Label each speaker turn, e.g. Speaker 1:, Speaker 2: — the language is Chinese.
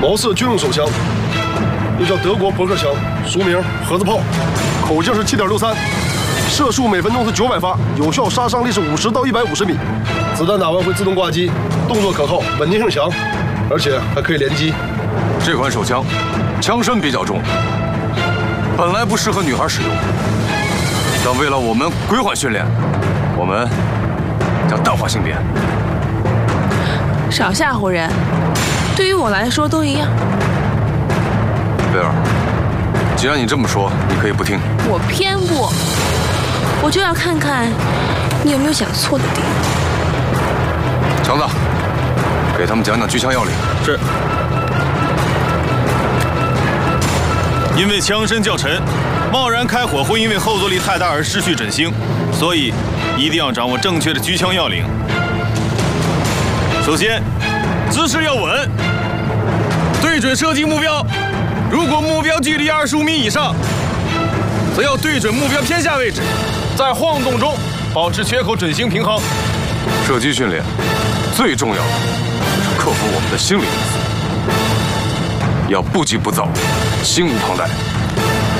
Speaker 1: 毛瑟军用手枪，又叫德国伯克枪，俗名盒子炮，口径是7.63，射速每分钟是900发，有效杀伤力是50到150米，子弹打完会自动挂机，动作可靠，稳定性强，而且还可以连击。
Speaker 2: 这款手枪枪身比较重，本来不适合女孩使用，但为了我们归还训练，我们将淡化性别。
Speaker 3: 少吓唬人，对于我来说都一样。
Speaker 2: 贝尔，既然你这么说，你可以不听。
Speaker 3: 我偏不，我就要看看你有没有讲错的地方。
Speaker 2: 强子，给他们讲讲狙枪要领。
Speaker 4: 是。因为枪身较沉，贸然开火会因为后坐力太大而失去准星，所以一定要掌握正确的狙枪要领。首先，姿势要稳，对准射击目标。如果目标距离25米以上，则要对准目标偏下位置，在晃动中保持缺口准星平衡。
Speaker 2: 射击训练最重要的就是克服我们的心理因素，要不急不躁，心无旁贷，